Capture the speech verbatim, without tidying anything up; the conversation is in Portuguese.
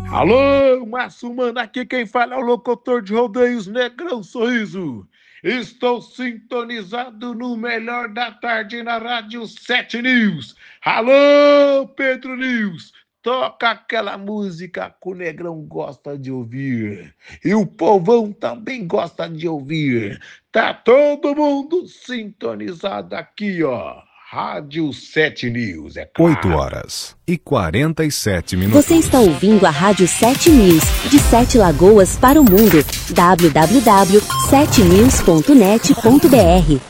Alô, Márcio Mano, aqui quem fala é o locutor de rodeios Negrão Sorriso. Estou sintonizado no melhor da tarde na Rádio sete News. Alô, Pedro News, toca aquela música que o Negrão gosta de ouvir. E o povão também gosta de ouvir. Tá todo mundo sintonizado aqui, ó. Rádio sete News, é claro. oito horas e quarenta e sete minutos. Você está ouvindo a Rádio sete News, de Sete Lagoas para o mundo. w w w ponto sete news ponto net ponto b r